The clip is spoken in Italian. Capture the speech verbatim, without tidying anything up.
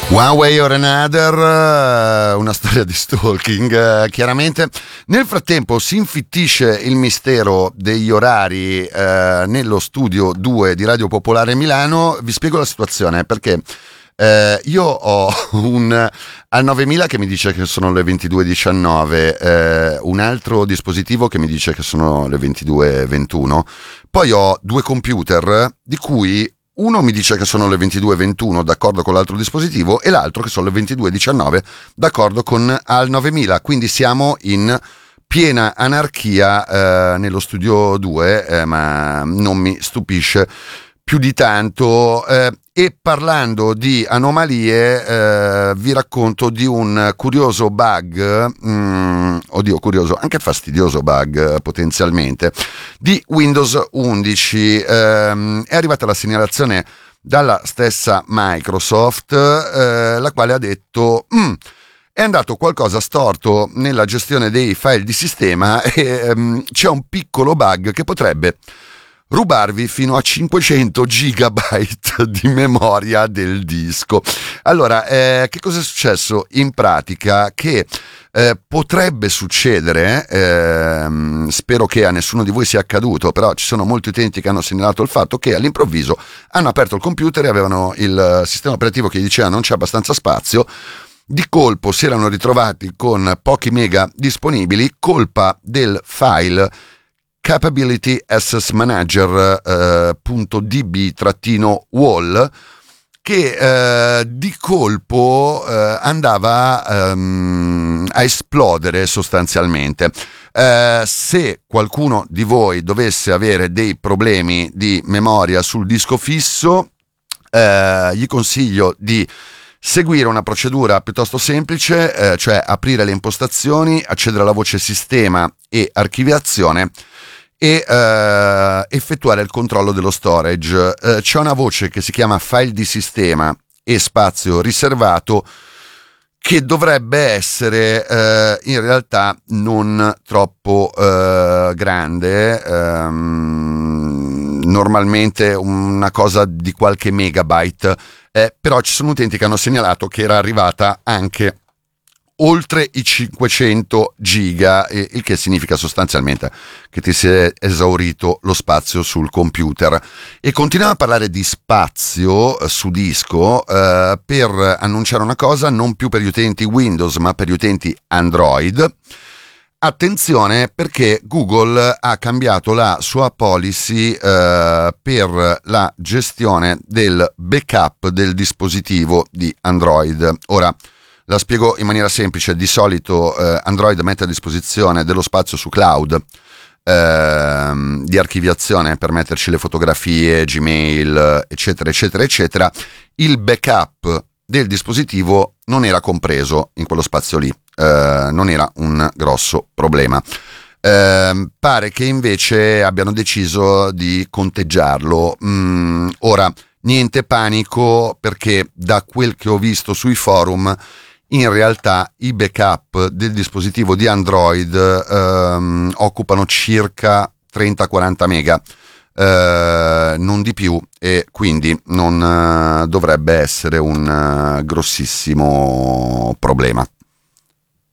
One Way or Another, una storia di stalking, chiaramente. Nel frattempo si infittisce il mistero degli orari eh, nello studio due di Radio Popolare Milano. Vi spiego la situazione, perché eh, io ho un al novemila che mi dice che sono le ventidue e diciannove, eh, un altro dispositivo che mi dice che sono le ventidue e ventuno, poi ho due computer di cui uno mi dice che sono le ventidue e ventuno d'accordo con l'altro dispositivo e l'altro che sono le ventidue e diciannove d'accordo con al novemila, quindi siamo in piena anarchia eh, nello studio due, eh, ma non mi stupisce più di tanto. Eh, e parlando di anomalie eh, vi racconto di un curioso bug, mm, oddio curioso, anche fastidioso bug eh, potenzialmente, di Windows undici. Eh, è arrivata la segnalazione dalla stessa Microsoft, eh, la quale ha detto mm, è andato qualcosa storto nella gestione dei file di sistema e um, c'è un piccolo bug che potrebbe rubarvi fino a cinquecento gigabyte di memoria del disco. Allora, eh, che cosa è successo in pratica? Che eh, potrebbe succedere, eh, spero che a nessuno di voi sia accaduto, però ci sono molti utenti che hanno segnalato il fatto che all'improvviso hanno aperto il computer e avevano il sistema operativo che diceva non c'è abbastanza spazio. Di colpo si erano ritrovati con pochi mega disponibili, colpa del file Capability Access Manager eh, .db-wall che eh, di colpo eh, andava ehm, a esplodere sostanzialmente. Eh, se qualcuno di voi dovesse avere dei problemi di memoria sul disco fisso, eh, gli consiglio di seguire una procedura piuttosto semplice, eh, cioè aprire le impostazioni, accedere alla voce sistema e archiviazione e eh, effettuare il controllo dello storage. Eh, c'è una voce che si chiama file di sistema e spazio riservato che dovrebbe essere eh, in realtà non troppo eh, grande, ehm, normalmente una cosa di qualche megabyte, eh, però ci sono utenti che hanno segnalato che era arrivata anche oltre i cinquecento giga, il che significa sostanzialmente che ti si è esaurito lo spazio sul computer. E continuiamo a parlare di spazio su disco eh, per annunciare una cosa non più per gli utenti Windows ma per gli utenti Android. Attenzione, perché Google ha cambiato la sua policy eh, per la gestione del backup del dispositivo di Android. Ora la spiego in maniera semplice. Di solito eh, Android mette a disposizione dello spazio su cloud eh, di archiviazione per metterci le fotografie, Gmail, eccetera, eccetera, eccetera. Il backup del dispositivo non era compreso in quello spazio lì, eh, non era un grosso problema. Eh, pare che invece abbiano deciso di conteggiarlo. Mm, ora, niente panico, perché da quel che ho visto sui forum in realtà i backup del dispositivo di Android ehm, occupano circa trenta quaranta mega, eh, non di più, e quindi non eh, dovrebbe essere un eh, grossissimo problema.